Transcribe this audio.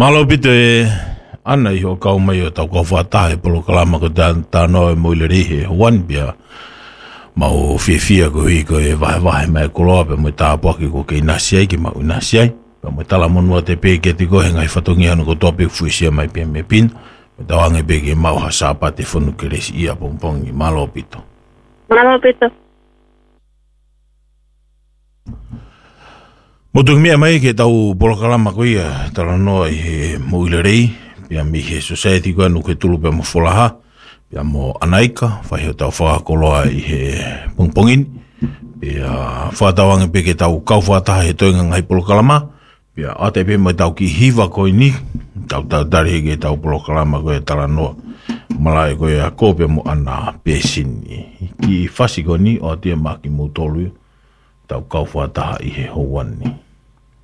Malo pito e ana i ho kau mai o tau kau whatahe polo kalama ko tā noe moile rihe wan pia mau fia ko hui ko e vahe mai koloa pe mo tā poaki ko ke inasiai ki mau inasiai pe mo tala monua te peke ti ko hengai whatongi anu ko topi fuisia mai pia me pin me tawange peke mau hasapa te whanu ke resi ia pongpongi malo pito. Malo pito. Motu mea mai ke tau polokalama ko ia tala noa i he moile rei pia mi he society ko anu ke tulu pe mo folaha pia mo anaika whai o tau whakakoloa i he pongpongin pia whatawange pe ke tau kau whataha he toinga ngai polokalama pia ate pe mai tau ki hiva ko ni tau tari ke tau polokalama ko ia tala noa malai ko ia ko pe mo ana pesini ki whasi ko ni o atia maki mo tolu tau kau whataha i he houani.